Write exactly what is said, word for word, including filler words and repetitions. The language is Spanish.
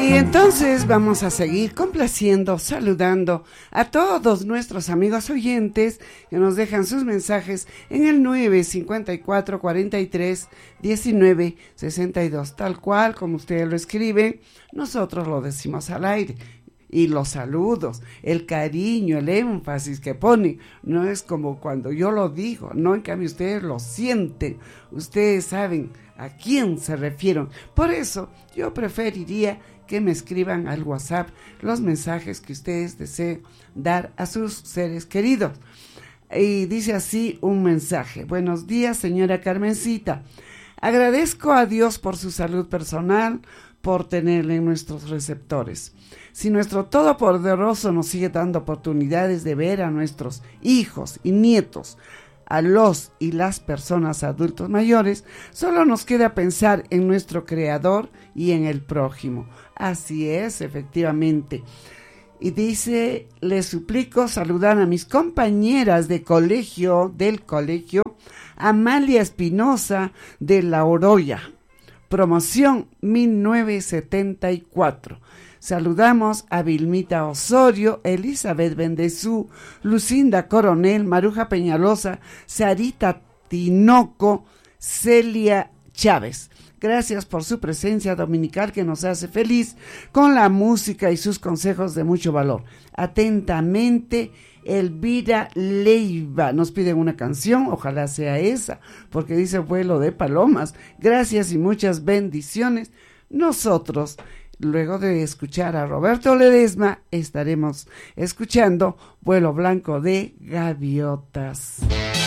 Y entonces vamos a seguir complaciendo, saludando a todos nuestros amigos oyentes que nos dejan sus mensajes en el nueve cincuenta y cuatro, cuarenta y tres, diecinueve, sesenta y dos, tal cual como ustedes lo escriben, nosotros lo decimos al aire. Y los saludos, el cariño, el énfasis que ponen, no es como cuando yo lo digo, no, en cambio ustedes lo sienten, ustedes saben a quién se refieren. Por eso yo preferiría que me escriban al WhatsApp los mensajes que ustedes deseen dar a sus seres queridos. Y dice así un mensaje: buenos días, señora Carmencita, agradezco a Dios por su salud personal, por tenerle en nuestros receptores. Si nuestro Todopoderoso nos sigue dando oportunidades de ver a nuestros hijos y nietos, a los y las personas adultos mayores, solo nos queda pensar en nuestro Creador y en el prójimo. Así es, efectivamente. Y dice, les suplico saludar a mis compañeras de colegio, del colegio, Amalia Espinosa de La Oroya, promoción mil novecientos setenta y cuatro. Saludamos a Vilmita Osorio, Elizabeth Bendezú, Lucinda Coronel, Maruja Peñalosa, Sarita Tinoco, Celia Chávez. Gracias por su presencia dominical que nos hace feliz con la música y sus consejos de mucho valor. Atentamente, Elvira Leiva. Nos piden una canción, ojalá sea esa, porque dice vuelo de palomas. Gracias y muchas bendiciones. Nosotros, luego de escuchar a Roberto Ledesma, estaremos escuchando Vuelo Blanco de Gaviotas.